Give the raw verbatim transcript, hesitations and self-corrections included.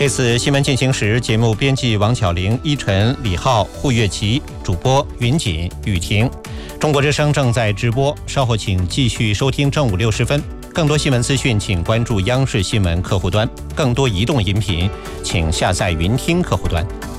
这次新闻进行时，节目编辑王巧玲、依晨、李浩、胡月琪，主播云锦、雨婷。中国之声正在直播，稍后请继续收听正午六时分。更多新闻资讯，请关注央视新闻客户端；更多移动音频，请下载云听客户端。